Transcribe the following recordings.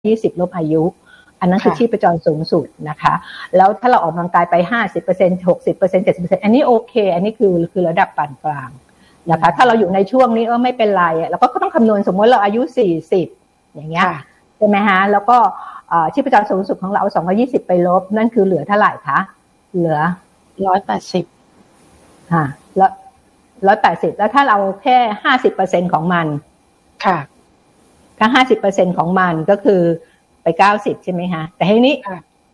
20ลบอายุอันนั้นคือชีพจรสูงสุดนะคะแล้วถ้าเราออกกำลังกายไป 50% 60% 70% อันนี้โอเคอันนี้คือระดับปานกลางนะคะถ้าเราอยู่ในช่วงนี้ไม่เป็นไรเราก็ต้องคำนวณสมมติเราอายุ40อย่างเงี้ยใช่ไหมฮะแล้วก็ชีพจรสูงสุดของเรา220ไปลบนั่นคือเหลือเท่าไหร่คะเหลือ 180 แล้ว180แล้วถ้าเราแค่ 50% ของมันค่ะถ้า 50% ของมันก็คือไป90ใช่ไหมคะแต่ทีนี้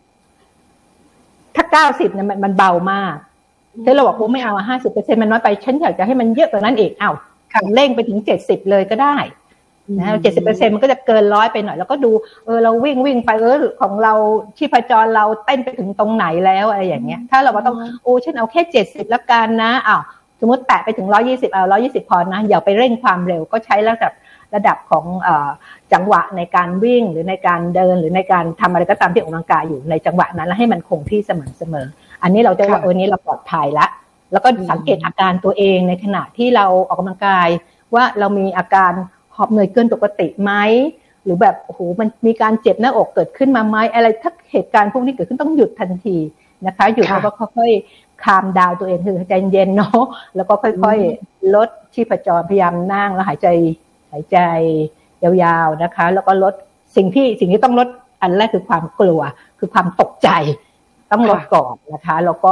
ถ้า90เนี่ยมันเบามากถ้าเราบอกว่าไม่เอา 50% มันน้อยไปฉันอยากจะให้มันเยอะกว่านั้นอีกเร่งไปถึง70เลยก็ได้นะ 70% มันก็จะเกิน100ไปหน่อยแล้วก็ดูเราวิ่งไปของเราชีพจรเราเต้นไปถึงตรงไหนแล้วอะไรอย่างเงี้ยถ้าเราก็ต้องฉันเอาแค่70แล้วกันนะสมมติแตะไปถึง120เอา120พอนะอย่าไปเร่งความเร็วก็ใช้ระดับของจังหวะในการวิ่งหรือในการเดินหรือในการทำอะไรก็ตามที่ออกกำลังกายอยู่ในจังหวะนั้นแล้วให้มันคงที่เสมออันนี้เราจะว่านี้เราปลอดภัยแล้วก็สังเกตอาการตัวเองในขณะที่เราออกกำลังกายว่าเรามีอาการหอบเหนื่อยเกินปกติไหมหรือแบบโอ้โหมันมีการเจ็บหน้าอกเกิดขึ้นมาไหมอะไรถ้าเหตุการณ์พวกนี้เกิดขึ้นต้องหยุดทันทีนะคะหยุดแล้วก็ค่อยๆคามดาวตัวเองคือใจเย็นเนาะแล้วก็ค่อยๆลดชีพจรพยายามนั่งแล้วหายใจยาวๆนะคะแล้วก็ลดสิ่งที่ต้องลดอันแรกคือความกลัวคือความตกใจต้องลดก่อนนะคะแล้วก็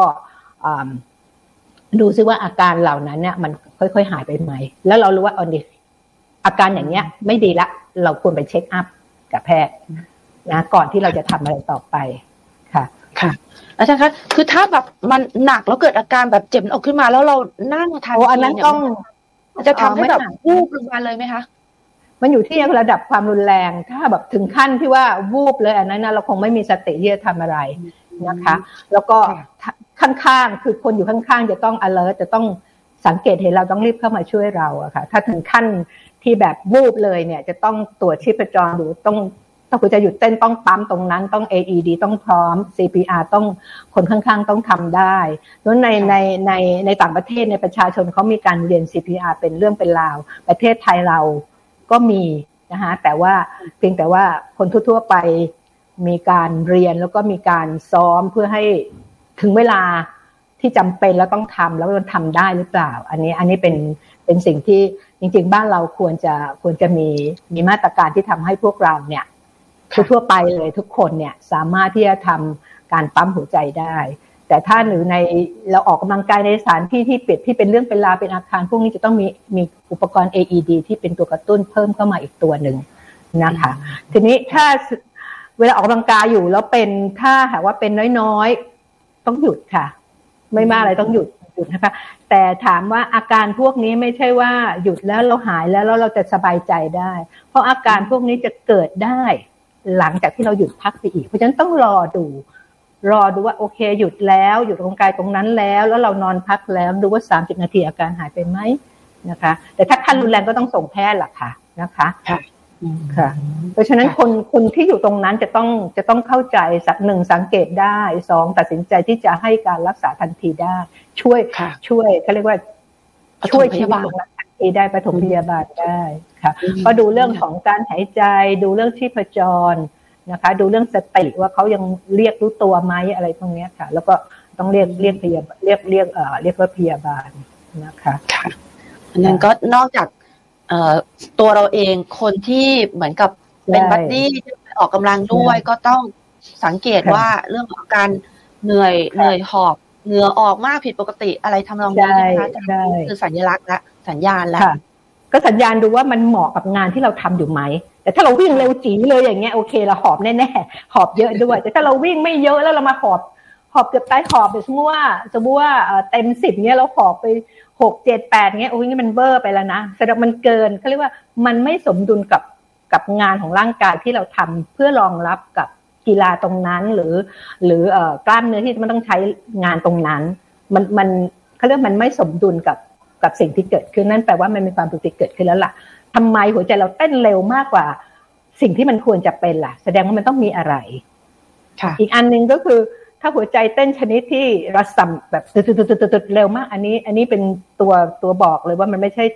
ดูซิว่าอาการเหล่านั้นเนี่ยมันค่อยๆหายไปไหมแล้วเรารู้ว่าอาการอย่างเนี้ยไม่ดีละเราควรไปเช็คอัพกับแพทย์นะก่อนที่เราจะทำอะไรต่อไปค่ะอาจารย์คะคือถ้าแบบมันหนักแล้วเกิดอาการแบบเจ็บออกขึ้นมาแล้วเรานั่งทันทีอันนั้นต้องจะทำให้แบบวูบลงมาเลยไหมคะมันอยู่ที่ระดับความรุนแรงถ้าแบบถึงขั้นที่ว่าวูบเลยอันนั้นนะเราคงไม่มีสติที่จะทำอะไรนะคะแล้วก็ข้างๆคือคนอยู่ข้างๆจะต้อง alert จะต้องสังเกตเห็นเราต้องรีบเข้ามาช่วยเราอะค่ะถ้าถึงขั้นที่แบบวูบเลยเนี่ยจะต้องตรวจชีพจรดูถ้าคุณจะหยุดเต้นต้องปั๊มตรงนั้นต้อง AED ต้องพร้อม CPR ต้องคนข้างๆต้องทำได้แล้วในต่างประเทศในประชาชนเขามีการเรียน CPR เป็นเรื่องเป็นราวประเทศไทยเราก็มีนะคะแต่ว่าเพียงแต่ว่าคนทั่วๆไปมีการเรียนแล้วก็มีการซ้อมเพื่อให้ถึงเวลาที่จำเป็นแล้วต้องทำแล้วมันทำได้หรือเปล่าอันนี้เป็นสิ่งที่จริงๆบ้านเราควรจะมีมาตรการที่ทำให้พวกเราเนี่ยทั่วไปเลยทุกคนเนี่ยสามารถที่จะทำการปั๊มหัวใจได้แต่ถ้าหรือเราออกกำลังกายในสถานที่ที่ปิดที่เป็นเรื่องเป็นราวเป็นอาคารพวกนี้จะต้องมีอุปกรณ์ AED ที่เป็นตัวกระตุ้นเพิ่มเข้ามาอีกตัวหนึ่งนะคะทีนี้ถ้าเวลาออกกำลังกายอยู่แล้วถ้าหากว่าเป็นน้อยๆต้องหยุดค่ะไม่มากอะไรต้องหยุดนะคะแต่ถามว่าอาการพวกนี้ไม่ใช่ว่าหยุดแล้วเราหายแล้วเราจะสบายใจได้เพราะอาการพวกนี้จะเกิดได้หลังจากที่เราหยุดพักไปอีกเพราะฉะนั้นต้องรอดูว่าโอเคหยุดแล้วหยุดออกกำลังกายตรงนั้นแล้วเรานอนพักแล้วดูว่า30นาทีอาการหายไปไหมนะคะแต่ถ้าขั้นรุนแรงก็ต้องส่งแพทย์ล่ะค่ะนะคะค่ะเพราะฉะนั้นคนที่อยู่ตรงนั้นจะต้องเข้าใจ1สังเกตได้2ตัดสินใจที่จะให้การรักษาทันทีได้ช่วยเขาเรียกว่าช่วยชีวิตตรงนั้นทันทีได้ปฐมพยาบาลได้ค่ะก็ดูเรื่องของการหายใจดูเรื่องชีพจรนะคะดูเรื่องสติว่าเขายังเรียกรู้ตัวไหมอะไรตรงนี้ค่ะแล้วก็ต้องเรียกพยาบาลเรียกรถพยาบาลนะคะค่ะอันนั้นก็นอกจากตัวเราเองคนที่เหมือนกับเป็นบัดดี้ออกกำลังด้วยก็ต้องสังเกตว่าเรื่องของการเหนื่อยหอบเหงื่อออกมากผิดปกติอะไรทำนองนี้นะคะคือสัญลักษณ์และสัญญาณแล้วก็สัญญาณดูว่ามันเหมาะกับงานที่เราทำอยู่ไหมแต่ถ้าเราวิ่งเร็วจี๋เลยอย่างเงี้ยโอเคเราหอบแน่ๆหอบเยอะด้วยแต่ถ้าเราวิ่งไม่เยอะแล้วเรามาหอบเกือบใต้หอบสมมติว่าเต็ม10เงี้ยเราหอบไป6 7 8เงี้ยโอ้ยนี่มันเบอร์ไปแล้วนะแสดงมันเกินเขาเรียกว่ามันไม่สมดุลกับงานของร่างกายที่เราทำเพื่อรองรับกับกีฬาตรงนั้นหรือกล้ามเนื้อที่มันต้องใช้งานตรงนั้นมันเขาเรียกมันไม่สมดุลกับสิ่งที่เกิดขึ้นนั่นแปลว่ามันมีความผิดปกติเกิดขึ้นแล้วล่ะทำไมหัวใจเราเต้นเร็วมากกว่าสิ่งที่มันควรจะเป็นล่ะแสดงว่ามันต้องมีอะไรอีกอันนึงก็คือถ้าหัวใจเต้นชนิดที่รัศมีแบบตึ๊ดๆๆๆเร็วมากอันนี้เป็นตัวบอกเลยว่ามันไม่ใช่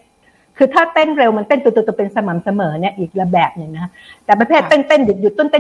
คือถ้าเต้นเร็วมันเต้นตัวเป็นสม่ำเสมอเนี่ยอีกระแบบหนึ่งนะแต่ประเภทเต้นหยุดต้น